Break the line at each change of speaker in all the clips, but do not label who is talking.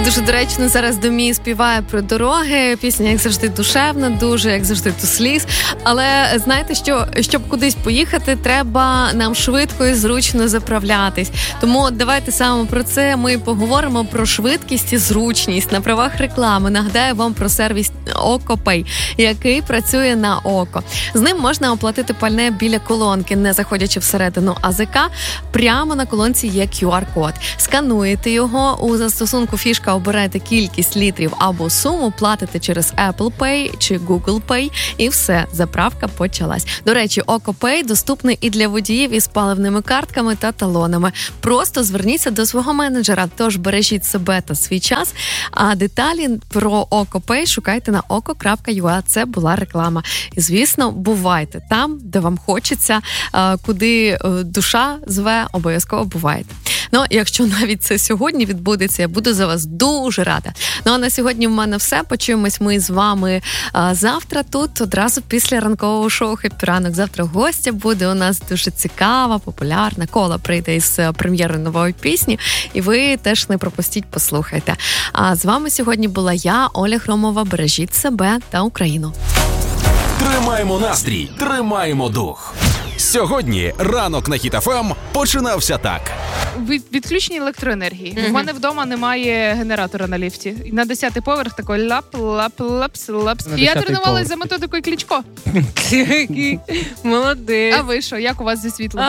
Дуже доречно зараз Домі співає про дороги. Пісня, як завжди, душевна, дуже, як завжди, до сліз. Але знаєте, що щоб кудись поїхати, треба нам швидко і зручно заправлятись. Тому давайте саме про це ми поговоримо, про швидкість і зручність на правах реклами. Нагадаю вам про сервіс OkoPay, який працює на око. З ним можна оплатити пальне біля колонки, не заходячи всередину АЗК. Прямо на колонці є QR-код. Скануєте його, у застосунку фішка обираєте кількість літрів або суму, платите через Apple Pay чи Google Pay і все, заправка почалась. До речі, OkoPay доступний і для водіїв із паливними картками та талонами. Просто зверніться до свого менеджера, тож бережіть себе та свій час, а деталі про OkoPay шукайте на oko.ua. Це була реклама. І, звісно, бувайте там, де вам хочеться, куди душа зве, обов'язково бувайте. Ну, якщо навіть це сьогодні відбудеться, я буду за вас дуже рада. Ну, а на сьогодні в мене все. Почуємось ми з вами завтра тут, одразу після ранкового шоу «Хеппі ранок». Завтра гостя буде у нас дуже цікава, популярна. Кола прийде із прем'єри нової пісні, і ви теж не пропустіть, послухайте. А з вами сьогодні була я, Оля Хромова. Бережіть себе та Україну.
Тримаємо настрій, тримаємо дух. Сьогодні ранок на Хіт ФМ починався так.
Відключення електроенергії. У мене вдома немає генератора на ліфті. На 10-й поверх такий лап-лап-лапс-лапс. І я тренувалася за методикою Кличко.
Молодець.
А ви що? Як у вас зі світлом?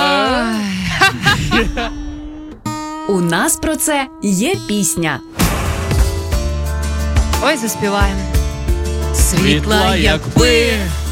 У нас про це є пісня.
Ой, заспіваємо.
Світла якби